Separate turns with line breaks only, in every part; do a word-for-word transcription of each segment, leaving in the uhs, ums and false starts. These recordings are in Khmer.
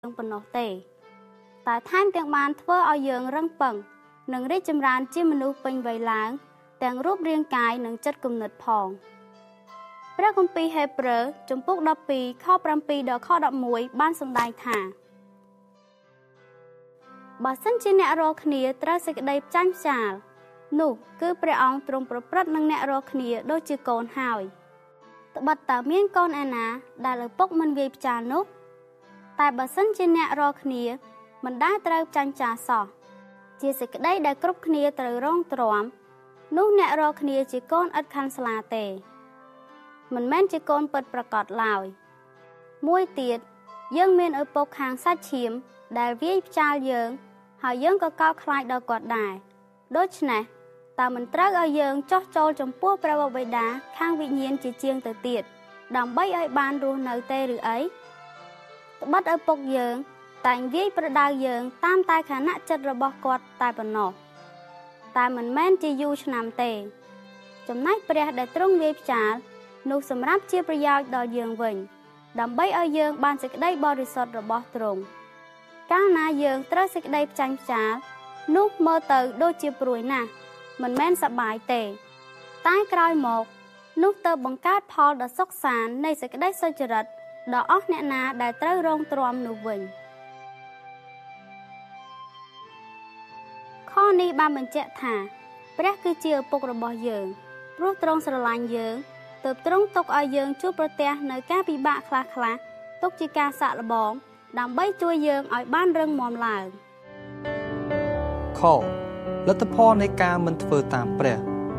ប៉ុណ្ណោះទេតែថែមទាំងបានធ្វើឲ្យយើងរឹងប៉ឹងនិងរីកចម្រើនជាមនុស្សពេញវ័យឡើងទាំងរូបរាងកាយនិងចិត្តគំនិតផងព្រះគម្ពីរហេព្រើរជំពូកដប់ពីរខប្រាំពីរដល់ខដប់មួយបានសម្ដែងថាបើសិនជាអ្នករាល់គ្នាត្រូវសេចក្តីផ្ចាញ់ផ្ចាលនោះគឺព្រះអង្គទ្រង់ប្រព្រឹត្តនឹងអ្នករាល់គ្នាដូចជាកូនហើយត្បិតតើមានកូនឯណាដែលឪពុកមិនវាយផ្ចាលនោះតែបើសិនជាអ្នករាល់គ្នាមិនដែលត្រូវចាញ់ចាសោះជាសេចក្តីដែលគ្រប់គ្នាត្រូវរងទ្រាំនោះអ្នករាល់គ្នាជាកូនឥតខាន់ស្លាទេមិនមែនជាកូនពិតប្រាកដឡើយមួយទៀតយើងមានឪពុកខាងសាច់ឈាមដែលវាយផ្ចាលយើងហើយយើងក៏កោតខ្លាចដល់គាត់ដែរដូច្នេះតើមិនត្រូវឲ្យយើងចោះចូលចំពោះព្រះបិតាខាងវិញ្ញាណជាជាងទៅទៀតដើម្បីឲ្យបានរស់នៅទេឬអីត្បិតឪពុកយើងតែងវាយប្រដៅយើងតាមតែខណៈចិត្តរបស់គាត់តែប៉ុណ្ណោះតែមិនមែនជាយូរឆ្នាំទេចំណែកព្រះដែលទ្រង់វាយផ្ចាលនោះសម្រាប់ជាប្រយោជន៍ដល់យើងវិញដើម្បីឲ្យយើងបានសេចក្តីបរិសុទ្ធរបស់ទ្រង់កាលណាយើងត្រូវសេចក្តីផ្ចាញ់ផ្ចាលនោះមើលទៅដូចជាព្រួយណាស់មិនមែនសប្បាយទេតែក្រោយមកនោះទៅបង្កើតផលដ៏សុខសាន្តនៃសេចក្តីសុចរិតដល់អស់អ្នកណាដែលត្រូវរងទ្រាំនោះវិញខនេះបានបញ្ជាក់ថាព្រះគឺជាឪពុករបស់យើងព្រោះទ្រង់ស្រឡាញ់យើងទើបទ្រង់ទុកឲ្យយើងជួបប្រទះនៅការពិបាកខ្លះៗទុកជាការសាកល្បងដើម្បីជួយយើងឲ្យបានរឹងមាំឡើង
ខលទ្ធផលនៃការមិនធ្វើតាមព្រះ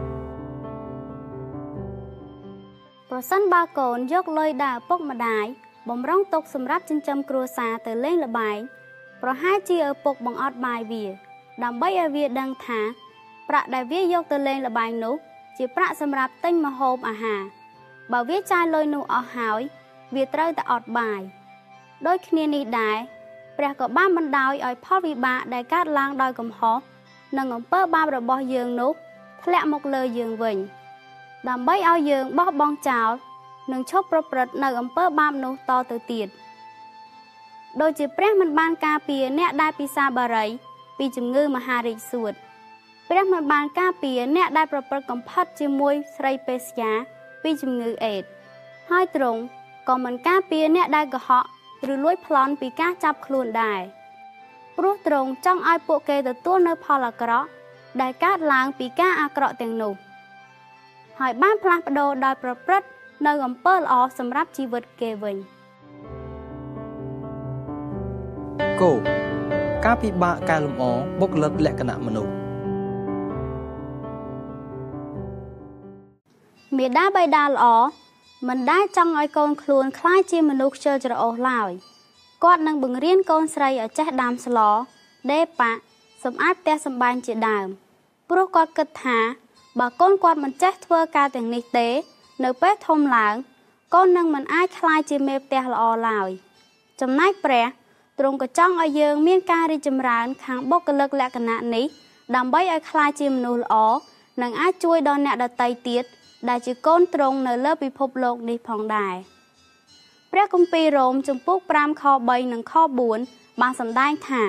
ប្រសិនបើកូនយកលុយដែលឪពុកម្ដាយបំរុងទុកសម្រាប់ចិញ្ចឹមគ្រួសារទៅលេងល្បែងប្រហែលជាឪពុកបង្អត់បាយវាដើម្បីឲ្យវាដឹងថាប្រាក់ដែលវាយកទៅលេងល្បែងនោះជាប្រាក់សម្រាប់ទិញម្ហូបអាហារបើវាចាយលុយនោះអស់ហើយវាត្រូវតែអត់បាយដូចគ្នានេះដែរព្រះក៏បានបណ្ដោយឲ្យផលវិបាកដែលកើតឡើងដោយកំហុសនិងអំពើបាបរបស់យើងនោះធ្លាក់មកលើយើងវិញដើម្បីឲ្យយើងបោះបង់ចោលនិងឈប់ប្រព្រឹត្តនៅអំពើបាបនោះតទៅទៀតដូចជាព្រះមិនបានការពារអ្នកដែលពិសាបារីពីជំងឺមហារីកសួតព្រះមិនបានការពារអ្នកដែលប្រព្រឹត្តកំផិតជាមួយស្រីពេស្យាពីជំងឺអេដហើយទ្រង់ក៏មិនការពារអ្នកដែលកុហកឬលួចប្លន់ពីការចាប់ខ្លួនដែរព្រោះទ្រង់ចង់ឲ្យពួកគេទទួលនៅផលអាក្រក់ដែលកើតឡើងពីការអាក្រក់ទាំងនោះហើយបានផ្លាស់ប្ដូរដោយប្រព្រឹត្តនៅអំពើល្អសម្រាប់ជីវិតគេវិញ
គោការពិបាកកែលម្អបុគ្គលិកលក្ខណៈមនុស្ស
មេដាបៃតាល្អមិនដែលចង់ឲ្យកូនខ្លួនคล้ายជាមនុស្សខ្ជិលច្រអូសឡើយគាត់នឹងបង្រៀនកូនស្រីឲ្យចេះដាំស្លដេរប៉ាក់សម្អាតផ្ទះសម្បែងជាដើមព្រោះគាត់គិតថាបើកូនគាត់មិនចេះធ្វើការទាំងនេះទេនៅពេលធំឡើងកូននឹងមិនអាចក្លាយជាមេផ្ទះល្អឡើយចំណែកព្រះទ្រង់ក៏ចង់ឲ្យយើងមានការរីកចម្រើនខាងបុគ្គលិកលក្ខណៈនេះដើម្បីឲ្យក្លាយជាមនុស្សល្អនិងអាចជួយដល់អ្នកដទៃទៀតដែលជាកូនទ្រង់នៅលើពិភពលោកនេះផងដែរព្រះគម្ពីររ៉ូមជំពូកប្រាំខបីនិងខបួនបានសម្ដែងថា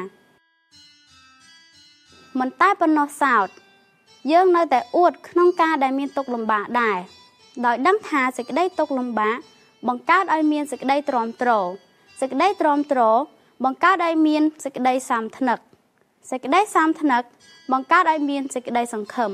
មិនតែប៉ុណ្ណោះសោតយើងនៅតែអួតក្នុងការដែលមានទុក្ខលំបាកដែរដោយដឹងថាសេចក្តីទុក្ខលំបាកបង្កើតឲ្យមានសេចក្តីទ្រាំទ្រសេចក្តីទ្រាំទ្របង្កើតឲ្យមានសេចក្តីសាមថ្នឹកសេចក្តីសាមថ្នឹកបង្កើតឲ្យមានសេចក្តីសង្ឃឹម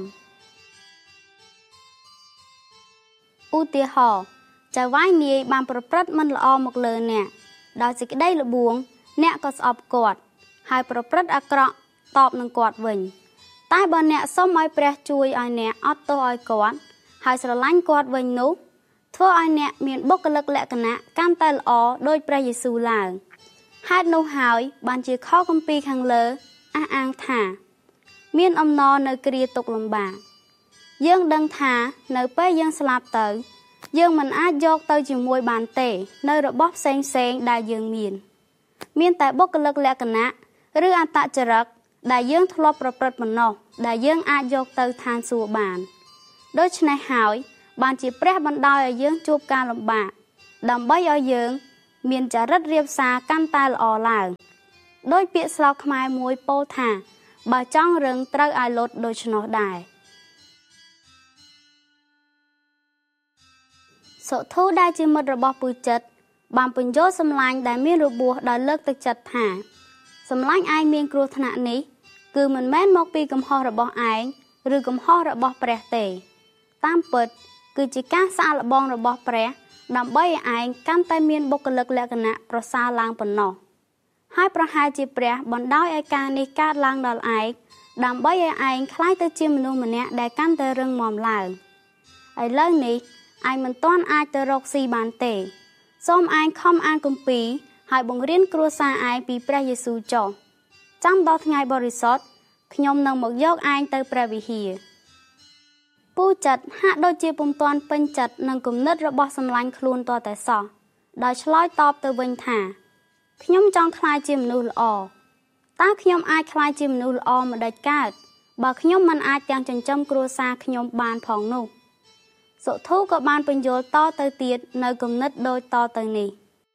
ឧទាហរណ៍ចៅហ្វាយនាយបានប្រព្រឹត្តមិនល្អមកលើអ្នកដោយសេចក្តីល្បួងអ្នកក៏ស្អប់គាត់ហើយប្រព្រឹត្តអាក្រក់តបនឹងគាត់វិញតែបើអ្នកសុំឲ្យព្រះជួយឲ្យអ្នកអត់ទោសឲ្យគាត់ហើយស្រឡាញ់គាត់វិញនោះធ្វើឲ្យអ្នកមានបុគ្គលិកលក្ខណៈកាន់តែល្អដោយព្រះយេស៊ូវឡើងហេតុនោះហើយបានជាខគម្ពីរខាងលើអះអាងថាមានអំណរនៅគ្រាទុក្ខលំបាកយើងដឹងថានៅពេលយើងស្លាប់ទៅយើងមិនអាចយកទៅជាមួយបានទេនៅរបស់ផ្សេងផ្សេងដែលយើងមានមានតែបុគ្គលិកលក្ខណៈឬអត្តចរិតដែលយើងធ្លាប់ប្រព្រឹត្តប៉ុណ្ណោះដែលយើងអាចយកទៅឋានសួគ៌បានដូច្នេះហើយបានជាព្រះបណ្ដោយឲ្យយើងជួបការលំបាកដើម្បីឲ្យយើងមានចរិតរៀបសារកាន់តែល្អឡើងដោយពាក្យស្លោកខ្មែរមួយពោលថាបើចង់រឹងត្រូវឲ្យលត់ដូច្នោះដែរសុធូដែលជាមិត្តរបស់ពូចិត្តបានបញ្យល់សម្លាញ់ដែលមានរបួសដោយលើកទឹកចិត្តថាសម្លាញ់ឯងមានគ្រោះថ្នាក់នេះគឺមិនមែនមកពីកំហុសរបស់ឯងឬកំហុសរបស់ព្រះទេតាមពិតគឺជាការសាកល្បងរបស់ព្រះដើម្បីឲ្យឯងកាន់តែមានបុគ្គលិកលក្ខណៈប្រសើរឡើងប៉ុណ្ណោះហើយប្រហែលជាព្រះបណ្ដោយឲ្យការនេះកើតឡើងដល់ឯងដើម្បីឲ្យឯងក្លាយទៅជាមនុស្សម្នាក់ដែលកាន់តែរឹងមាំឡើងឥឡូវនេះឯងមិនទាន់អាចទៅរកស៊ីបានទេសូមឯងខំអានគម្ពីរហើយបង្រៀនគ្រួសារឯងពីព្រះយេស៊ូវចុះចាំដល់ថ្ងៃបរិសុទ្ធខ្ញុំនឹងមកយកឯងទៅព្រះវិហារពូចិត្តហាក់ដូចជាពុំទាន់ពេញចិត្តនឹងគំនិតរបស់សម្លាញ់ខ្លួនតតែសោះដោយឆ្លើយតបទៅវិញថាខ្ញុំចង់ក្លាយជាមនុស្សល្អតើខ្ញុំអាចក្លាយជាមនុស្សល្អម្តេចកើតបើខ្ញុំមិនអាចទាំងចិញ្ចឹមគ្រួសារខ្ញុំបានផងនោះសុធូក៏បានបញ្យល់តទៅទៀតនៅគំនិតដូចតទៅនេះ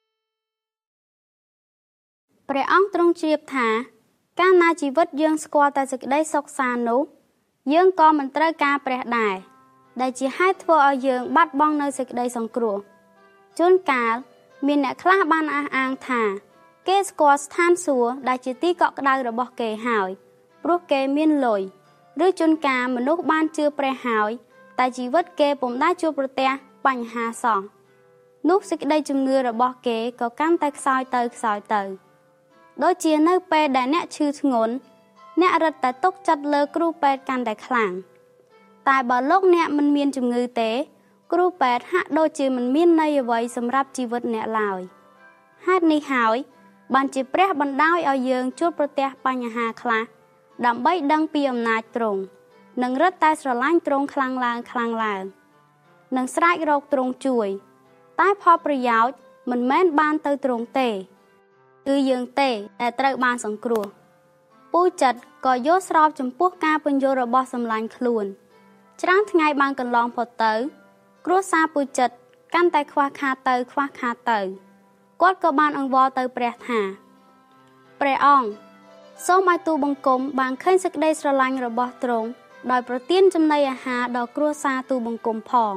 ព្រះអង្គទ្រង់ជ្រាបថាកាលណាជីវិតយើងស្គាល់តែសេចក្តីសុខសាន្តនោះយើងក៏មិនត្រូវការព្រះដែរដែលជាហេតុធ្វើឲ្យយើងបាត់បង់នៅសេចក្តីសង្គ្រោះជួនកាលមានអ្នកខ្លះបានអះអាងថាគេស្គាល់ស្ថានសួគ៌ដែលជាទីកក់ក្ដៅរបស់គេហើយព្រោះគេមានលុយឬជួនកាលមនុស្សបានជឿព្រះហើយតែជីវិតគេពុំដែលជួបប្រទះបញ្ហាសោះនោះសេចក្តីជំនឿរបស់គេក៏កាន់តែខ្សោយទៅខ្សោយទៅដូចជានៅពេលដែលអ្នកឈឺធ្ងន់អ្នករឹតតែទុកចិត្តលើគ្រូពេទ្យកាន់តែខ្លាំងតែបើលោកអ្នកមិនមានជំងឺទេគ្រូពេទ្យហាក់ដូចជាមិនមានន័យអ្វីសម្រាប់ជីវិតអ្នកឡើយហេតុនេះហើយបានជាព្រះបណ្ដោយឲ្យយើងជួបប្រទះបញ្ហាខ្លះដើម្បីដឹងពីអំណាចទ្រង់និងរឹតតែស្រឡាញ់ទ្រង់ខ្លាំងឡើងខ្លាំងឡើងនិងស្រែករកទ្រង់ជួយតែផលប្រយោជន៍មិនមែនបានទៅទ្រង់ទេគឺយើងទេដែលត្រូវបានសង្គ្រោះពូចិត្តក៏យល់ស្របចំពោះការពន្យល់របស់សម្លាញ់ខ្លួនច្រើនថ្ងៃបានកន្លងផុតទៅគ្រួសារពូចិត្តកាន់តែខ្វះខាតទៅខ្វះខាតទៅគាត់ក៏បានអង្វរទៅព្រះថាព្រះអង្គសូមឲ្យទូបង្គំបានឃើញសេចក្តីស្រឡាញ់របស់ទ្រង់ដោយប្រទានចំណីអាហារដល់គ្រួសារទូបង្គំផង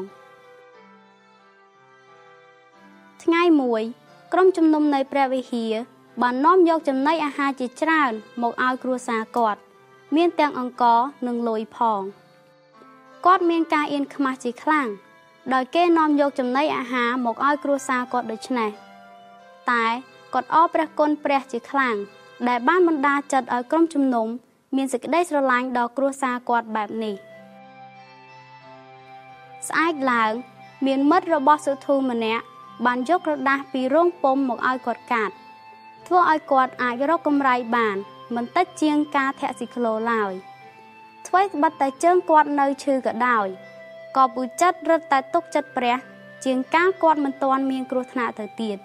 ថ្ងៃមួយក្រុមជំនុំនៃព្រះវិហារបាននាំយកចំណីអាហារជាច្រើនមកឲ្យគ្រួសារគាត់មានទាំងអង្ករនិងលុយផងគាត់មានការអៀនខ្មាសជាខ្លាំងដោយគេនាំយកចំណីអាហារមកឲ្យគ្រួសារគាត់ដូច្នេះតែគាត់អរព្រះគុណព្រះជាខ្លាំងដែលបានបណ្ដាចិត្តឲ្យក្រុមជំនុំមានសេចក្តីស្រឡាញ់ដល់គ្រួសារគាត់បែបនេះស្អែកឡើងមានមិត្តរបស់សុធូម្នាក់បានយកក្រដាសពីរោងពុម្ពមកឲ្យគាត់កាត់ធ្វើឲ្យគាត់អាចរកកម្រៃបានមិនតិចជាងការធាក់ស៊ីក្លូឡើយអ្វីត្បិតតែជើងគាត់នៅឈឺក៏ដោយក៏ពូចិត្តរឹតតែទុកចិត្តព្រះជាងការគាត់មិនទាន់មានគ្រោះថ្នាក់ទៅទៀត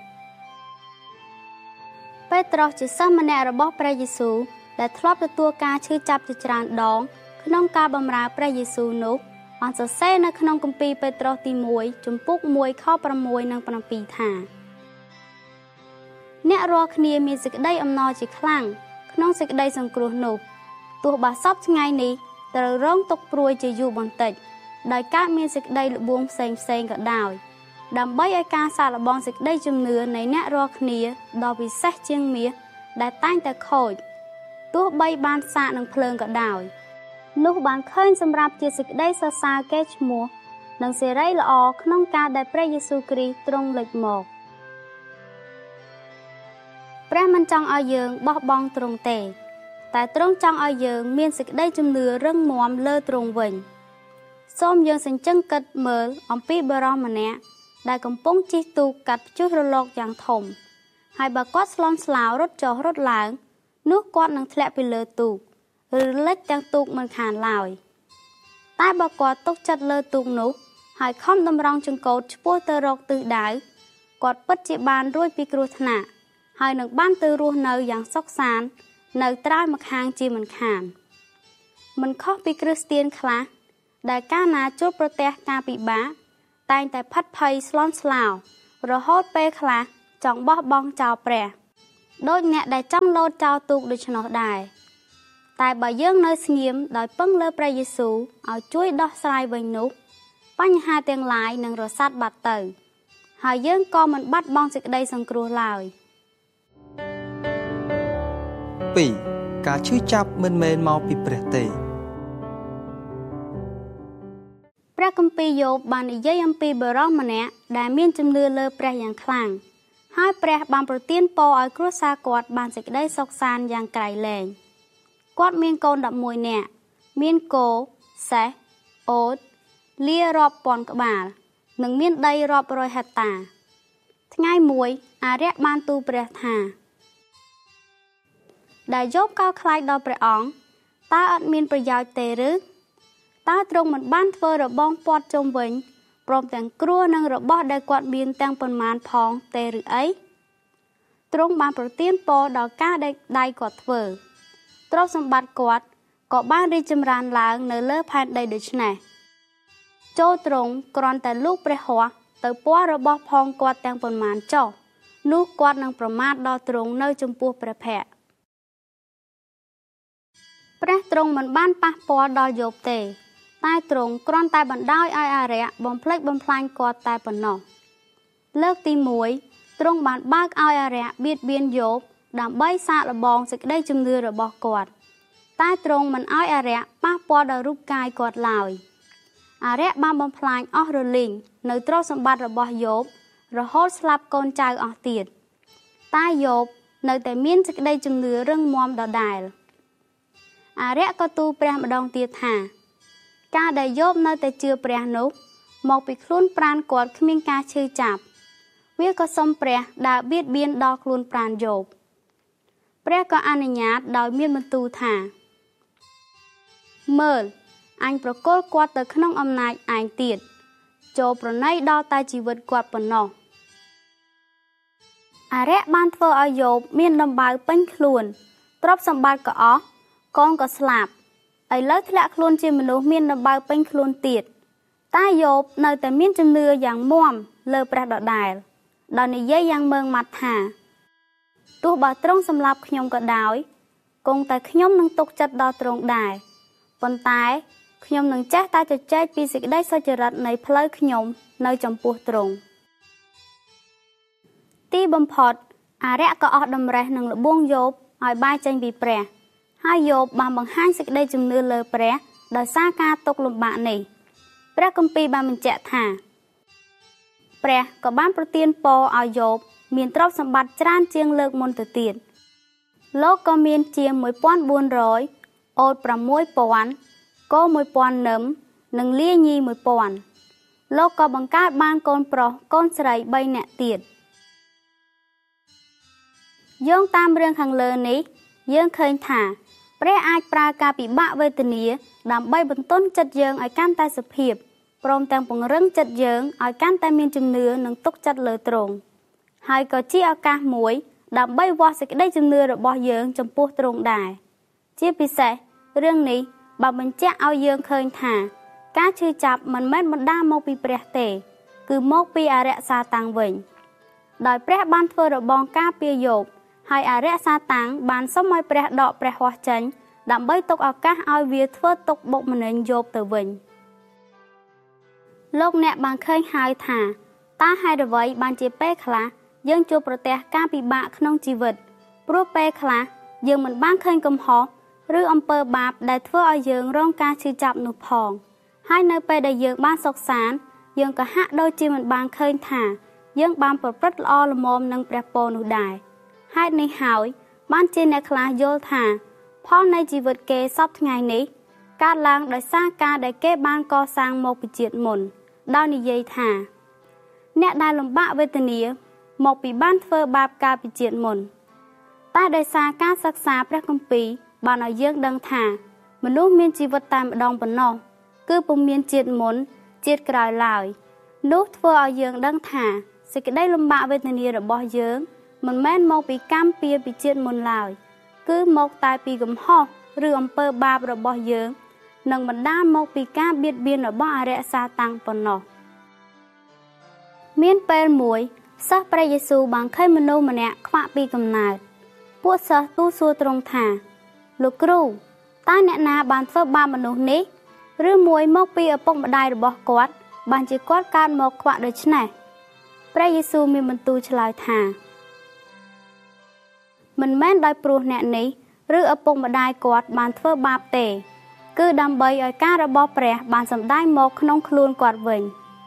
ពេត្រុសជាសិស្សម្នាក់របស់ព្រះយេស៊ូវដែលធ្លាប់ទទួលការឈឺចាប់ជាច្រើនដងក្នុងការបម្រើព្រះយេស៊ូវនោះបានសរសេរនៅក្នុងគម្ពីរពេត្រុសទីមួយជំពូកមួយខប្រាំមួយនិងប្រាំពីរថាអ្នករាល់គ្នាមានសេចក្តីអំណរជាខ្លាំងក្នុងសេចក្តីសង្គ្រោះនោះទោះបើសពថ្ងៃនេះត្រូវរងទុក្ខព្រួយជាយូរបន្តិចដោយកើតមានសេចក្តីល្បួងផ្សេងផ្សេងក៏ដោយដើម្បីឲ្យការសាកល្បងសេចក្តីជំនឿនៃអ្នករាល់គ្នាដ៏ពិសេសជាងមាសដែលតែងតែខូចទោះបីបានសាកនឹងភ្លើងក៏ដោយនោះបានឃើញសម្រាប់ជាសេចក្តីសរសើរកេរ្តិ៍ឈ្មោះនិងសេរីល្អក្នុងការដែលព្រះយេស៊ូវគ្រីស្ទទ្រង់លេចមកព្រះមិនចង់ឲ្យយើងបោះបង់ទ្រង់ទេតែទ្រង់ចង់ឲ្យយើងមានសេចក្តីជំនឿរឹងមាំលើទ្រង់វិញសូមយើងសេចក្ដីគិតមើលអំពីបុរសម្នាក់ដែលកំពុងជិះទូកកាត់ព្យុះរលកយ៉ាងធំហើយបើគាត់ស្លន់ស្លោរត់ចុះរត់ឡើងនោះគាត់នឹងធ្លាក់ពីលើទូកឬលិចទាំងទូកមិនខានឡើយតែបើគាត់ទុកចិត្តលើទូកនោះហើយខំតម្រង់ចង្កូតឆ្ពោះទៅរកទិសដៅគាត់ពិតជាបានរួចពីគ្រោះថ្នាក់ហើយនឹងបានទៅរស់នៅយ៉ាងសុខសាន្តនៅត្រើយម្ខាងជាមិនខានមិនខុសពីគ្រីស្ទានខ្លះដែលកាលណាជួបប្រទះការពិបាកតែងតែផិតភ័យស្លន់ស្លោរហូតពេលខ្លះចង់បោះបង់ចោលព្រះដូចអ្នកដែលចង់លោតចោលទូកដូច្នោះដែរតែបើយើងនៅស្ងៀមដោយពឹងលើព្រះយេស៊ូវឲ្យជួយដោះស្រាយវិញនោះបញ្ហាទាំងឡាយនឹងរសាត់បាត់ទៅហើយយើងក៏មិនបាត់បង់សេចក្តីសង្គ្រោះឡើយ
ពីរការឈឺចាប់មិនមែនមកពីព្រះទេ
ព្រះគម្ពីរយោបបាននិយាយអំពីបុរសម្នាក់ដែលមានជំនឿលើព្រះយ៉ាងខ្លាំងហើយព្រះបានប្រទានពរឲ្យគ្រួសារគាត់បានសេចក្តីសុខសាន្តយ៉ាងក្រៃលែងគាត់មានកូនដប់មួយនាក់មានគោសេះអូតលារាប់ពាន់ក្បាលនិងមានដីរាប់រយហិកតាថ្ងៃមួយអារក្សបានទូលព្រះថាដែលយោបកោតខ្លាចដល់ព្រះអង្គតើអត់មានប្រយោជន៍ទេឬតើទ្រង់មិនបានធ្វើរបងព័ទ្ធជុំវិញព្រមទាំងគ្រោះនិងរបស់ដែលគាត់មានទាំងប៉ុន្មានផងទេឬអីទ្រង់បានប្រទានពរដល់ការដែលដៃគាត់ធ្វើទ្រព្យសម្បត្តិគាត់ក៏បានរីកចម្រើនឡើងនៅលើផែនដីដូច្នេះចូលទ្រង់គ្រាន់តែលូកព្រះហស្ថទៅពណ៌របស់ផងគាត់ទាំងប៉ុន្មានចុះនោះគាត់នឹងប្រមាថដល់ទ្រង់នៅចំពោះព្រះភ័ក្ត្រព្រះទ្រង់មិនបានប៉ះពាល់ដល់យោបទេតែទ្រង់គ្រាន់តែបណ្ដោយឲ្យអារក្សបំផ្លិចបំផ្លាញគាត់តែប៉ុណ្ណោះលើកទីមួយទ្រង់បានបើកឲ្យអារក្សបៀតបៀនយោបដើម្បីសាកល្បងសេចក្តីជំនឿរបស់គាត់តែទ្រង់មិនឲ្យអារក្សប៉ះពាល់ដល់រូបកាយគាត់ឡើយអារក្សបានបំផ្លាញអស់រលីងនៅទ្រព្យសម្បត្តិរបស់យោបរហូតស្លាប់កូនចៅអស់ទៀតតែយោបនៅតែមានសេចក្តីជំនឿរឹងមាំដដែលអារក្សក៏ទូលព្រះម្ដងទៀតថាការដែលយោបនៅតែជឿព្រះនោះមកពីខ្លួនប្រាណគាត់គ្មានការឈឺចាប់វាក៏សុំព្រះដើរបៀតបៀនដល់ខ្លួនប្រាណយោបព្រះក៏អនុញ្ញាតដោយមានបន្ទូលថាមើលអញប្រគល់គាត់ទៅក្នុងអំណាចឯងទៀតចូលប្រណីដល់តែជីវិតគាត់ប៉ុណ្ណោះអារក្សបានធ្វើឲ្យយោបមានដំបៅពេញខ្លួនទ្រព្យសម្បត្តិក៏អស់កូនក៏ស្លាប់ឥឡូវធ្លាក់ខ្លួនជាមនុស្សមានដំបៅពេញខ្លួនទៀតតែយោបនៅតែមានជំនឿយ៉ាងមាំលើព្រះដដែលដោយនិយាយយ៉ាងម៉ឺងម៉ាត់ថាទោះបើទ្រង់សម្លាប់ខ្ញុំក៏ដោយគង់តែខ្ញុំនឹងទុកចិត្តដល់ទ្រង់ដែរប៉ុន្តែខ្ញុំនឹងចេះតែជជែកពីសេចក្តីសុចរិតនៃផ្លូវខ្ញុំនៅចំពោះទ្រង់ទីបំផុតអារក្សក៏អស់តម្រេះនឹងល្បួងយោបឲ្យបែរចេញពីព្រះហើយយោបបានបង្ហាញសេចក្តីជំនឿលើព្រះដោយសារការទុក្ខលំបាកនេះព្រះគម្ពីរបានបញ្ជាក់ថាព្រះក៏បានប្រទានពរឲ្យយោបមានទ្រព្យសម្បត្តិច្រើនជាងលើកមុនទៅទៀតលោកក៏មានជាងមួយពាន់បួនរយអូតប្រាំមួយពាន់គោមួយពាន់នឹមនិងលាញីមួយពាន់លោកក៏បង្កើតបានកូនប្រុសកូនស្រីបីនាក់ទៀតយោងតាមរឿងខាងលើនេះយើងឃើញថាព្រះអាចប្រើការពិបាកវេទនាដើម្បីបន្ទន់ចិត្តយើងឲ្យកាន់តែសុភាពព្រមទាំងពង្រឹងចិត្តយើងឲ្យកាន់តែមានជំនឿនិងទុកចិត្តលើទ្រង់ហើយក៏ជាឱកាសមួយដើម្បីវាស់សេចក្តីជំនឿរបស់យើងចំពោះទ្រង់ដែរជាពិសេសរឿងនេះបានបញ្ជាក់ឲ្យយើងឃើញថាការឈឺចាប់មិនមែនបណ្ដាលមកពីព្រះទេគឺមកពីអារក្សសាតាំងវិញដោយព្រះបានធ្វើរបងការពារយោបហើយអារក្សសាតាំងបានសុំឲ្យព្រះដកព្រះហស្ថចេញដើម្បីទុកឱកាសឲ្យវាធ្វើទុកបុកម្នេញយោបទៅវិញលោកអ្នកបានឃើញហើយថាតើហេតុអ្វីបានជាពេលខ្លះយើងជួបប្រទះការពិបាកក្នុងជីវិតព្រោះពេលខ្លះយើងមិនបានឃើញកំហុសឬអំពើបាបដែលធ្វើឲ្យយើងរងការឈឺចាប់នោះផងហើយនៅពេលដែលយើងបានសុខសាន្តយើងក៏ហាក់ដូចជាមិនបានឃើញថាយើងបានប្រព្រឹត្តល្អល្មមនឹងព្រះពរនោះដែរហេតុនេះហើយបានជាអ្នកខ្លះយល់ថាផលនៃជីវិតគេសពថ្ងៃនេះកើតឡើងដោយសារការដែលគេបានកសាងមកពីជាតិមុនដោយនិយាយថាអ្នកដែលលំបាកវេទនាមកពីបានធ្វើបាបកាលពីជាតិមុនតែដោយសារការសិក្សាព្រះគម្ពីរបានឲ្យយើងដឹងថាមនុស្សមានជីវិតតែម្ដងប៉ុណ្ណោះគឺពុំមានជាតិមុនជាតិក្រោយឡើយនោះធ្វើឲ្យយើងដឹងថាសេចក្តីលំបាកវេទនារបស់យើងមិនមែនមកពីកម្មពៀរពីជាតិមុនឡើយគឺមកតែពីកំហុសឬអំពើបាបរបស់យើងនិងបណ្ដាលមកពីការបៀតបៀនរបស់អារក្សសាតាំងប៉ុណ្ណោះមានពេលមួយសិស្សព្រះយេស៊ូវបានឃើញមនុស្សម្នាក់ខ្វាក់ពីកំណើតពួកសិស្សទូលសួរទ្រង់ថាលោកគ្រូតើអ្នកណាបានធ្វើបាបមនុស្សនេះឬមួយមកពីឪពុកម្ដាយរបស់គាត់បានជាគាត់កើតមកខ្វាក់ដូច្នេះព្រះយេស៊ូវមានបន្ទូលឆ្លើយថាមិនមែនដោយព្រោះអ្នកនេះឬឪពុកម្ដាយគាត់បានធ្វើបាបទេគឺដើម្បីឲ្យការរបស់ព្រះបានសម្ដែងមកក្នុងខ្លួនគាត់វិញ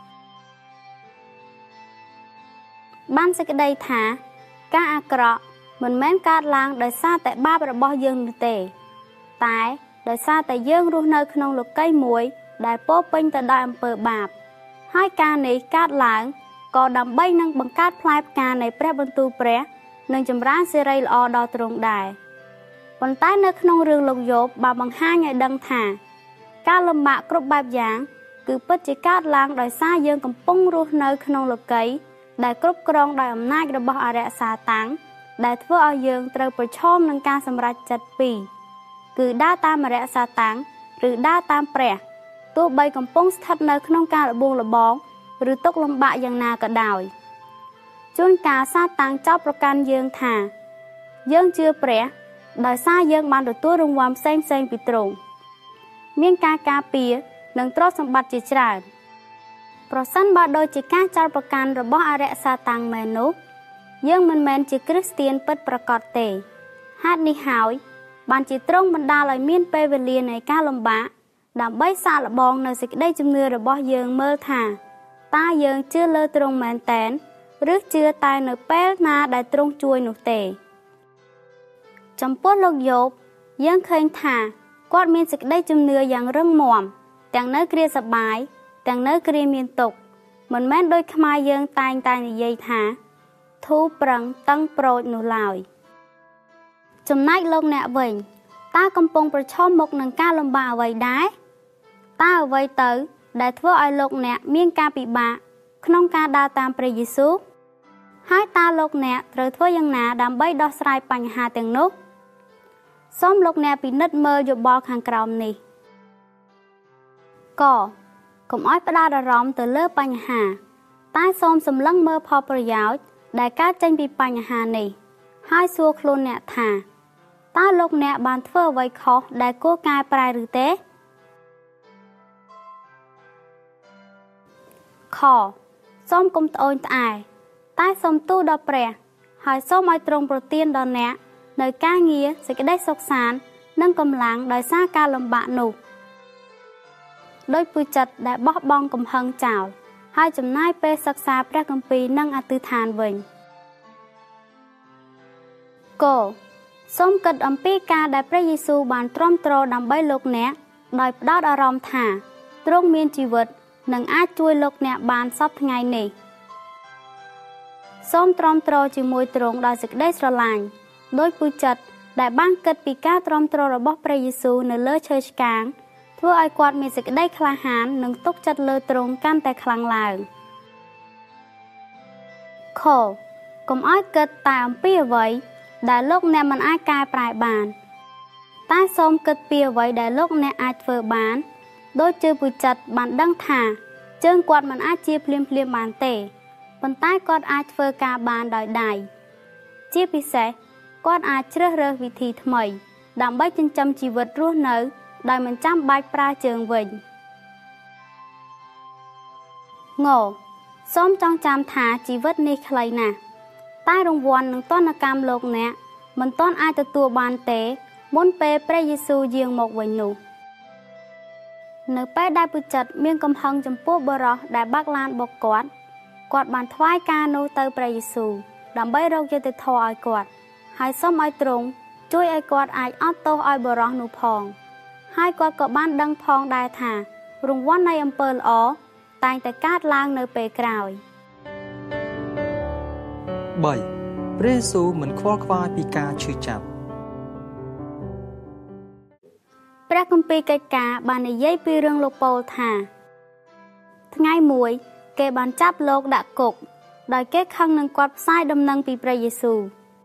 បានសេចក្តីថាការអាក្រក់មិនមែនកើតឡើងដោយសារតែបាបរបស់យើងនោះទេតែដោយសារតែយើងរស់នៅក្នុងលោកីយ៍មួយដែលពោរពេញទៅដោយអំពើបាបហើយការនេះកើតឡើងក៏ដើម្បីនឹងបង្កើតផ្លែផ្កានៃព្រះបន្ទូលព្រះនិងចម្រើនសេរីល្អដល់ទ្រង់ដែរប៉ុន្តែនៅក្នុងរឿងលោកយោបបានបង្ហាញឲ្យដឹងថាការលំបាកគ្រប់បែបយ៉ាងគឺពិតជាកើតឡើងដោយសារយើងកំពុងរស់នៅក្នុងលោកីយ៍ដែលគ្រប់គ្រងដោយអំណាចរបស់អរិយសាតាំងដែលធ្វើឲ្យយើងត្រូវប្រឈមនឹងការសម្រេចចិត្តពីរគឺដើរតាមអរិយសាតាំងឬដើរតាមព្រះទោះបីកំពុងស្ថិតនៅក្នុងការលបងលបងឬទុក្ខលំបាកយ៉ាងណាក៏ដោយជួនកាលសាតាំងចោទប្រកាន់យើងថាយើងជឿព្រះដោយសារយើងបានទទួលរង្វាន់ផ្សេងផ្សេងពីទ្រង់មានការការពារនិងទ្រព្យសម្បត្តិជាច្រើនប្រសិនបើដូចជាការចោទប្រកាន់របស់អរិយសាតាំងមែននោះយើងមិនមែនជាគ្រីស្ទានពិតប្រាកដទេហេតុនេះហើយបានជាទ្រង់បណ្ដាលឲ្យមានពេលវេលានៃការលំបាកដើម្បីសាកល្បងនៅសេចក្តីជំនឿរបស់យើងមើលថាតើយើងជឿលើទ្រង់មែនតែនឬជឿតែនៅពេលណាដែលទ្រង់ជួយនោះទេចំពោះលោកយោបយើងឃើញថាគាត់មានសេចក្តីជំនឿយ៉ាងរឹងមាំទាំងនៅគ្រាសប្បាយទាំងនៅគ្រាមានទុក្ខមិនមែនដូចខ្មែរយើងតែងតែនិយាយថាធូរប្រឹងតឹងប្រូចនោះឡើយចំណែកលោកអ្នកវិញតើកំពុងប្រឈមមុខនឹងការលំបាកអ្វីដែរតើអ្វីទៅដែលធ្វើឲ្យលោកអ្នកមានការពិបាកក្នុងការដើរតាមព្រះយេស៊ូវហើយតើលោកអ្នកត្រូវធ្វើយ៉ាងណាដើម្បីដោះស្រាយបញ្ហាទាំងនោះសូមលោកអ្នកពិនិត្យមើលយោបល់ខាងក្រោមនេះកកុំឲ្យផ្ដោតអារម្មណ៍ទៅលើបញ្ហាតែសូមសម្លឹងមើលផលប្រយោជន៍ដែលកើតចេញពីបញ្ហានេះហើយសួរខ្លួនអ្នកថាតើលោកអ្នកបានធ្វើអ្វីខុសដែលគួរកែប្រែឬទេខសូមកុំត្អូញត្អែរតែសូមទូលដល់ព្រះហើយសូមឲ្យទ្រង់ប្រទានដល់អ្នកនៅការងារសេចក្តីសុខសាន្តនិងកម្លាំងដោយសារការលំបាកនោះដោយពូចិត្តដែលបោះបង់កំហឹងចោលហើយចំណាយពេលសិក្សាព្រះគម្ពីរនិងអធិដ្ឋានវិញកសូមគិតអំពីការដែលព្រះយេស៊ូវបានទ្រាំទ្រដើម្បីលោកអ្នកដោយផ្ដោតអារម្មណ៍ថាទ្រង់មានជីវិតនិងអាចជួយលោកអ្នកបានសពថ្ងៃនេះសូមទ្រាំទ្រជាមួយទ្រង់ដោយសេចក្តីស្រឡាញ់ដោយពូចិត្តដែលបានគិតពីការទ្រាំទ្ររបស់ព្រះយេស៊ូវនៅលើឈើឆ្កាងធ្វើឲ្យគាត់មានសេចក្តីក្លាហាននិងទុកចិត្តលើទ្រង់កាន់តែខ្លាំងឡើងខកុំឲ្យគិតតែអំពីអ្វីដែលលោកអ្នកមិនអាចកែប្រែបានតែសូមគិតពីអ្វីដែលលោកអ្នកអាចធ្វើបានដូចជាពូចិត្តបានដឹងថាជើងគាត់មិនអាចជាភ្លាមភ្លាមបានទេប៉ុន្តែគាត់អាចធ្វើការបានដោយដៃជាពិសេសគាត់អាចជ្រើសរើសវិធីថ្មីដើម្បីចិញ្ចឹមជីវិតរស់នៅដោយមិនចាំបាច់ប្រើជើងវិញងសូមចងចាំថាជីវិតនេះខ្លីណាស់តែរង្វាន់និងទណ្ឌកម្មលោកអ្នកមិនទាន់អាចទទួលបានទេមុនពេលព្រះយេស៊ូវយាងមកវិញនោះនៅពេលដែលពូចិត្តមានកំហឹងចំពោះបុរសដែលបើកឡានបុកគាត់គាត់បានថ្វាយការនោះទៅព្រះយេស៊ូវដើម្បីរកយុត្តិធម៌ឲ្យគាត់ហើយសូមឲ្យទ្រង់ជួយឲ្យគាត់អាចអត់ទោសឲ្យបុរសនោះផងហើយគាត់ក៏បានដឹងផងដែរថារង្វាន់នៃអំពើល្អតែងតែកើតឡើងនៅពេលក្រោយ
បីព្រះយេស៊ូវមិនខ្វល់ខ្វាយពីការឈឺចាប់
ព្រះគម្ពីរកិច្ចការបាននិយាយពីរឿងលោកប៉ូលថាថ្ងៃមួយគេបានចាប់លោកដាក់គុកដោយគេខឹងនឹងគាត់ផ្សាយដំណឹងពីព្រះយេស៊ូវ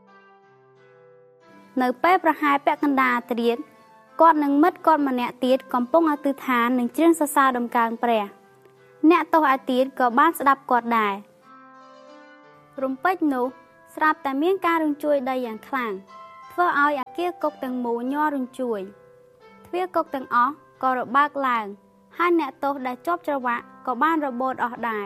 នៅពេលប្រហែលពាក់កណ្ដាលអាធ្រាត្រគាត់និងមិត្តគាត់ម្នាក់ទៀតកំពុងអធិដ្ឋាននឹងច្រៀងសរសើរដំកើងព្រះអ្នកទោសឯទៀតក៏បានស្ដាប់គាត់ដែររំពេចនោះស្រាប់តែមានការរញ្ជួយដីយ៉ាងខ្លាំងធ្វើឲ្យអគារគុកទាំងមូលញ័ររញ្ជួយទ្វារគុកទាំងអស់ក៏របើកឡើងហើយអ្នកទោសដែលជាប់ច្រវាក់ក៏បានរបូតអស់ដែរ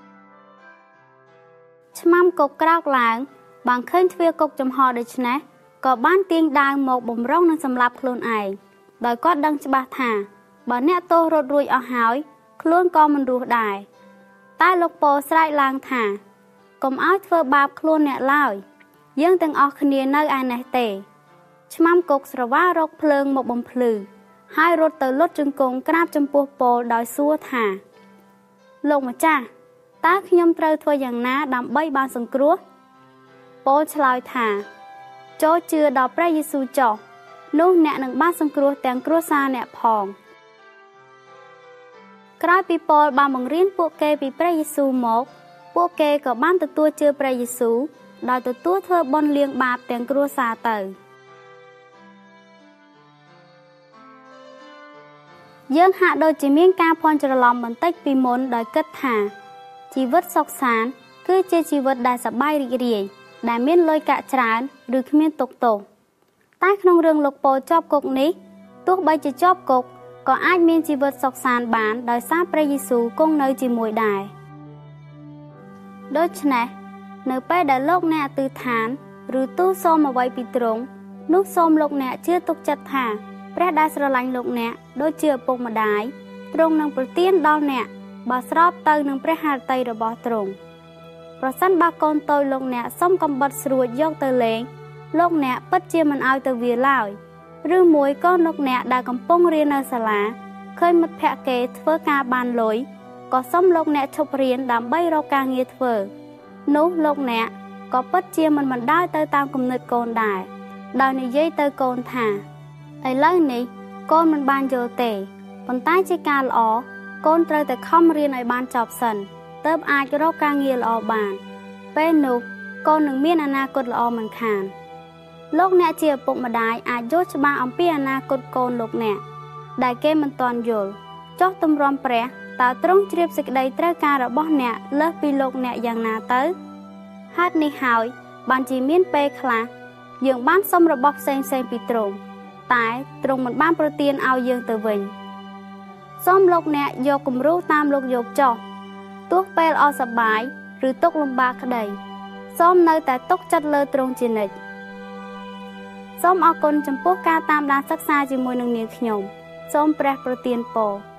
ឆ្មាំគុកក្រោកឡើងបានឃើញទ្វារគុកចំហដូច្នេះក៏បានទាញដាវមកបំរុងនឹងសម្លាប់ខ្លួនឯងដោយគាត់ដឹងច្បាស់ថាបើអ្នកទោសរត់រួចអស់ហើយខ្លួនក៏មិនរស់ដែរតែលោកពោស្រែកឡើងថាកុំឲ្យធ្វើបាបខ្លួនអ្នកឡើយយើងទាំងអស់គ្នានៅឯនេះទេឆ្មាំគុកស្រវារកភ្លើងមកបំភ្លឺហើយរត់ទៅលុតជង្គង់ក្រាបចំពោះពោលដោយសួរថាលោកម្ចាស់តើខ្ញុំត្រូវធ្វើយ៉ាងណាដើម្បីបានសង្គ្រោះពោលឆ្លើយថាចូលជឿដល់ព្រះយេស៊ូវចុះនោះអ្នកនឹងបានសង្គ្រោះទាំងគ្រួសារអ្នកផងក្រោយពីពោលបានបង្រៀនពួកគេពីព្រះយេស៊ូវមកពួកគេក៏បានទទួលជឿព្រះយេស៊ូវដោយទទួលធ្វើបុណ្យលាងបាបទាំងគ្រួសារទៅយើងហាក់ដូចជាមានការភ័ន្តច្រឡំបន្តិចពីមុនដោយគិតថាជីវិតសុខសាន្តគឺជាជីវិតដែលសប្បាយរីករាយដែលមានលុយកាក់ច្រើនឬគ្មានទុក្ខទោសតែក្នុងរឿងលោកពោលជាប់គុកនេះទោះបីជាជាប់គុកក៏អាចមានជីវិតសុខសាន្តបានដោយសារព្រះយេស៊ូវគង់នៅជាមួយដែរដូច្នេះនៅពេលដែលលោកអ្នកទិដ្ឋានឬទូលសូមអ្វីពីទ្រង់នោះសូមលោកអ្នកជឿទុកចិត្តថាព្រះដែលស្រឡាញ់លោកអ្នកដូចជាឪពុកម្ដាយទ្រង់នឹងប្រទានដល់អ្នកបើស្របទៅនឹងព្រះハរតីរបស់ទ្រង់ប្រសិនបើកូនតូចលោកអ្នកសុំកំបិតស្រួចយកទៅលេងលោកអ្នកពិតជាមិនឲ្យទៅវាឡើយឬមួយក៏លោកអ្នកដែលកំពុងរៀននៅសាលាឃើញមិត្តភក្តិគេធ្វើការបានលុយក៏សុំលោកអ្នកឈប់រៀនដើម្បីរកការងារធ្វើនោះលោកអ្នកក៏ពិតជាមិនបណ្ដោយទៅតាមគំនិតកូនដែរដោយនិយាយទៅកូនថាឥឡូវនេះកូនមិនបានយល់ទេប៉ុន្តែជាការល្អកូនត្រូវតែខំរៀនឲ្យបានចប់សិនទើបអាចរកការងារល្អបានពេលនោះកូននឹងមានអនាគតល្អមិនខានលោកអ្នកជាឪពុកម្ដាយអាចយល់ច្បាស់អំពីអនាគតកូនលោកអ្នកដែលគេមិនទាន់យល់ចុះទម្រាំព្រះតើទ្រង់ជ្រាបសេចក្តីត្រូវការរបស់អ្នកលើសពីលោកអ្នកយ៉ាងណាទៅហេតុនេះហើយបានជាមានពេលខ្លះយើងបានសុំរបស់ផ្សេងផ្សេងពីទ្រង់តែទ្រង់មិនបានប្រទានឲ្យយើងទៅវិញសូមលោកអ្នកយកគំរូតាមលោកយកចុះទោះពេលអសប្បាយឬទុក្ខលំបាកក្តីសូមនៅតែទុកចិត្តលើទ្រង់ជានិច្ចសូមអរគុណចំពោះការតាមដានសិក្សាជាមួយនឹងនាងខ្ញុំសូមព្រះប្រទានពរ